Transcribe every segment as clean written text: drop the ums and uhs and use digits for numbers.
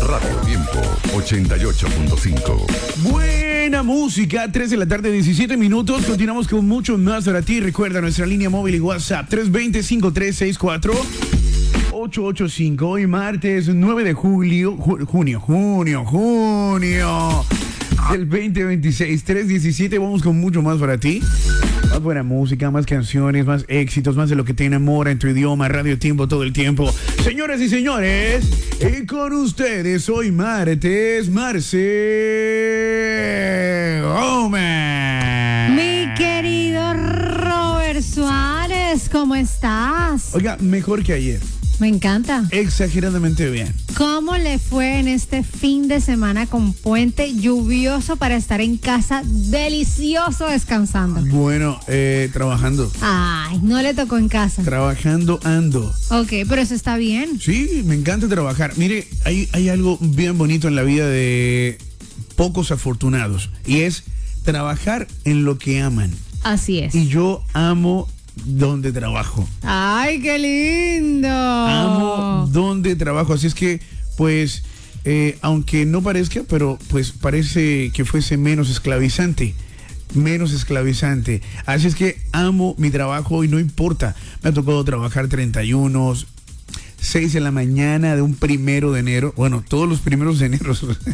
Radio Tiempo 88.5. Buena música, 3 de la tarde, 17 minutos. Continuamos con mucho más para ti. Recuerda nuestra línea móvil y WhatsApp 320-5364-885. Hoy martes 9 de junio del 2026, 3:17. Vamos con mucho más para ti. Más buena música, más canciones, más éxitos, más de lo que te enamora en tu idioma. Radio Tiempo todo el tiempo. Señoras y señores, y con ustedes hoy martes, Marce Gómez. Mi querido Robert Suárez, ¿cómo estás? Oiga, mejor que ayer. Me encanta. Exageradamente bien. ¿Cómo le fue en este fin de semana con puente lluvioso para estar en casa, delicioso descansando? Bueno, trabajando. Ay, no le tocó en casa. Trabajando ando. Ok, pero eso está bien. Sí, me encanta trabajar. Mire, hay algo bien bonito en la vida de pocos afortunados y es trabajar en lo que aman. Así es. Y yo amo donde trabajo. ¡Ay, qué lindo! Amo donde trabajo. Así es que, pues, aunque no parezca, pero pues parece que fuese menos esclavizante. Así es que amo mi trabajo y no importa. Me ha tocado trabajar 31, 6 de la mañana de un 1 de enero. Bueno, todos los primeros de enero.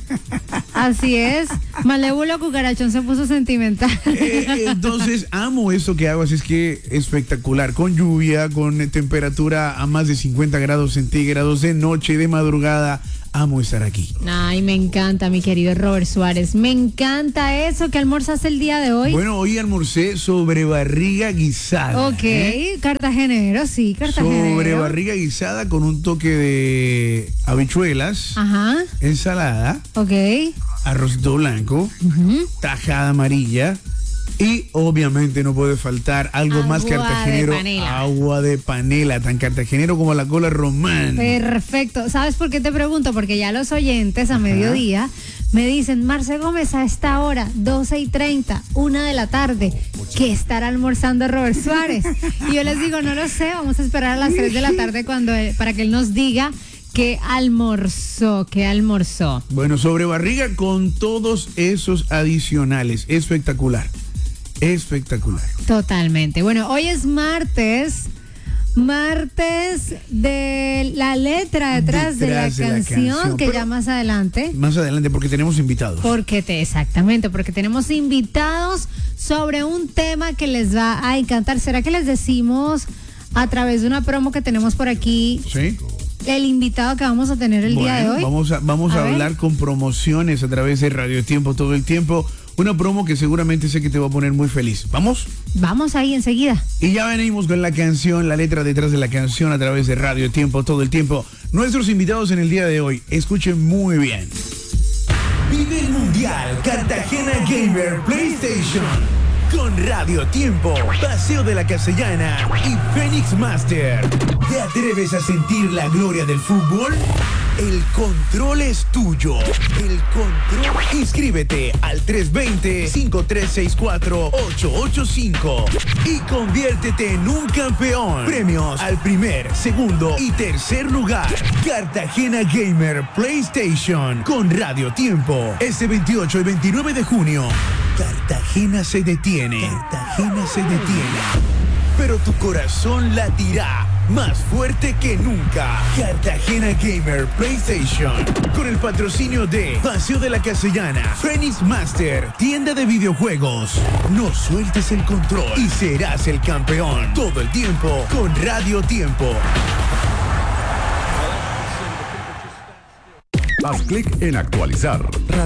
Así es. Malévolo Cucarachón se puso sentimental. Entonces amo esto que hago, así es que espectacular, con lluvia, con temperatura a más de 50 grados centígrados, de noche, de madrugada. Amo estar aquí. Ay, me encanta, mi querido Robert Suárez. Me encanta eso. ¿Qué almorzaste el día de hoy? Bueno, hoy almorcé sobre barriga guisada. Ok, cartagenero, sí, cartagenero. Sobre barriga guisada con un toque de habichuelas, Ajá. ensalada, Ok. arrocito blanco, tajada amarilla y obviamente no puede faltar algo Agua más cartagenero, de panela. agua de panela, tan cartagenero como la cola román. Perfecto. ¿Sabes por qué te pregunto? Porque ya los oyentes a mediodía me dicen, Marce Gómez, a esta hora, 12:30, 1 de la tarde, ¿qué estará almorzando Robert Suárez? Y yo les digo, no lo sé, vamos a esperar a las 3 de la tarde para que él nos diga qué almorzó. Bueno, sobre barriga con todos esos adicionales. Espectacular. Totalmente. Bueno, hoy es martes de la letra detrás de la canción, que ya más adelante, porque tenemos invitados. Exactamente, porque tenemos invitados sobre un tema que les va a encantar. ¿Será que les decimos a través de una promo que tenemos por aquí? Sí. El invitado que vamos a tener el día de hoy. Vamos a hablar con promociones a través de Radio Tiempo todo el tiempo. Una promo que seguramente sé que te va a poner muy feliz. ¿Vamos? Vamos ahí enseguida. Y ya venimos con la canción, la letra detrás de la canción a través de Radio Tiempo todo el tiempo. Nuestros invitados en el día de hoy, escuchen muy bien. Vive el Mundial Cartagena Gamer PlayStation con Radio Tiempo, Paseo de la Castellana y Phoenix Master. ¿Te atreves a sentir la gloria del fútbol? El control es tuyo. El control. Inscríbete al 320-5364-885 y conviértete en un campeón. Premios al primer, segundo y tercer lugar. Cartagena Gamer PlayStation con Radio Tiempo. Este 28 y 29 de junio. Cartagena se detiene. Pero tu corazón latirá más fuerte que nunca. Cartagena Gamer PlayStation, con el patrocinio de Paseo de la Castellana, Phoenix Master, tienda de videojuegos. No sueltes el control y serás el campeón. Todo el tiempo con Radio Tiempo. Haz clic en actualizar.